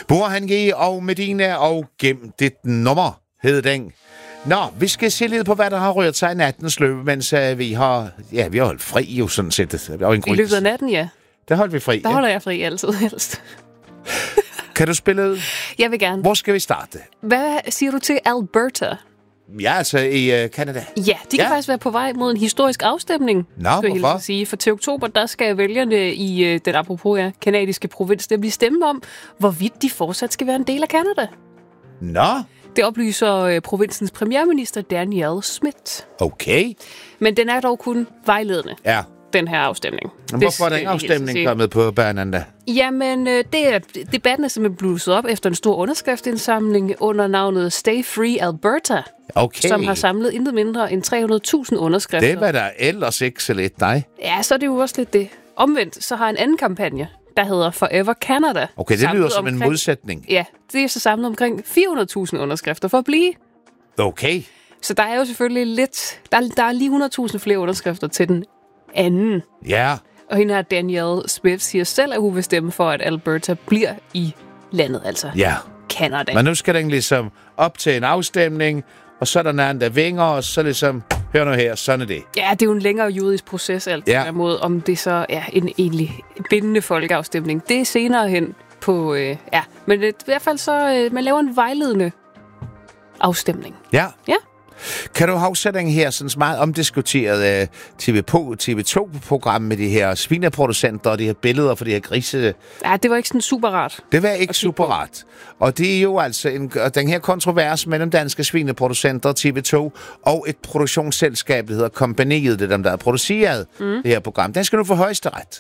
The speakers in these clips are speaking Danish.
Burhan G. og Medina og Gem dit nummer, hed den. Nå, vi skal se lidt på, hvad der har rørt sig i nattens løb, mens vi har holdt fri jo sådan set. I løbet af natten, ja. Der holdt vi fri. Der holder jeg fri altid helst. Kan du spille ud? Jeg vil gerne. Hvor skal vi starte? Hvad siger du til Alberta? Ja, altså i Canada. Ja, de kan faktisk være på vej mod en historisk afstemning. Nå, hvorfor? Sige. For til oktober, der skal vælgerne i den apropos kanadiske provins, der bliver stemme om, hvorvidt de fortsat skal være en del af Canada. Nå. Det oplyser provinsens premierminister Danielle Smith. Okay. Men den er dog kun vejledende. Ja. Den her afstemning. Men hvorfor er den afstemning kommet på banen da? Jamen, debatten er simpelthen blusset op efter en stor underskriftsindsamling under navnet Stay Free Alberta, okay. Som har samlet intet mindre end 300.000 underskrifter. Det var der ellers ikke så lidt, nej. Ja, så er det jo også lidt det. Omvendt, så har en anden kampagne, der hedder Forever Canada. Okay, det lyder som en modsætning. Ja, det er så samlet omkring 400.000 underskrifter for at blive. Okay. Så der er jo selvfølgelig lidt... Der er lige 100.000 flere underskrifter til den anden. Ja. Og hende her Danielle Smith siger selv, at hun vil stemme for, at Alberta bliver i landet, altså Canada. Men nu skal den ligesom op til en afstemning, og så er der nogen, der vinger, og så ligesom, hør nu her, sådan er det. Ja, det er jo en længere juridisk proces, alt mod, om det så er en egentlig bindende folkeafstemning. Det er senere hen på, men i hvert fald så, man laver en vejledende afstemning. Ja. Ja. Kan du huske den her sådan meget omdiskuteret TV2-program med de her svineproducenter og de her billeder for de her grise? Ja, det var ikke sådan super rart. Det var ikke super rart. Og det er jo altså den her kontrovers mellem danske svineproducenter, TV2 og et produktionsselskab, der hedder Kompaniet, det er dem, der har produceret det her program. Den skal nu få højesteret.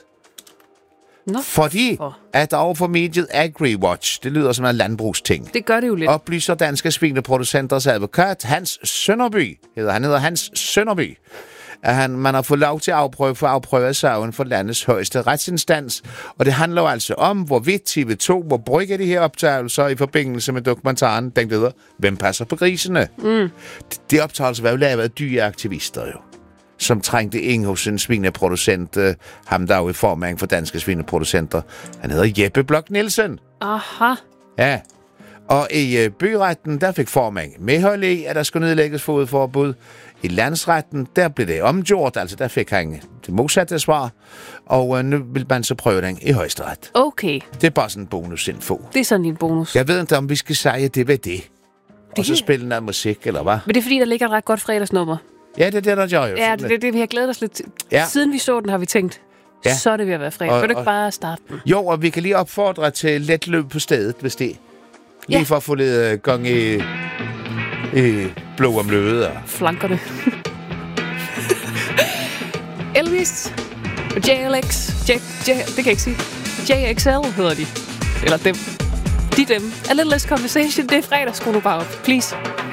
Nå, fordi at overfor mediet AgriWatch, det lyder som en landbrugsting. Det gør det jo lidt. Oplyser danske svineproducenters advokat Hans Sønderby, han hedder Hans Sønderby, at man har fået lov til at afprøve sagen for landets højeste retsinstans. Og det handler jo altså om, hvorvidt TV2 må bruge de her optagelser i forbindelse med dokumentaren, den hedder Hvem passer på grisene? De optagelser var jo lavet af dyreaktivister jo, som trængte ind hos en svineproducent, ham der er jo i formand for danske svineproducenter. Han hedder Jeppe Blok Nielsen. Aha. Ja. Og i byretten, der fik formand medhold i, at der skulle nedlægges fodforbud. I landsretten, der blev det omgjort, altså der fik han det modsatte svar. Og nu vil man så prøve den i højesteret. Okay. Det er bare sådan en bonusinfo. Det er sådan en bonus. Jeg ved ikke, om vi skal sige, at det var det. Og så spille noget musik, eller hvad? Men det er fordi, der ligger et ret godt fredagsnummer. Ja, det er det, der gør jo. Ja, det vi har glædet os lidt til. Ja. Siden vi så den, har vi tænkt, så er det ved at være fredag. Vil du ikke bare starte den? Jo, og vi kan lige opfordre til let løb på stedet, hvis det. Lige for at få lidt gang i blå om løbet. Flankerne. Elvis og JLX. Det kan jeg ikke sige. JXL hedder de. Eller dem. Dem. A little less conversation. Det er fredag, skru nu bare op. Please.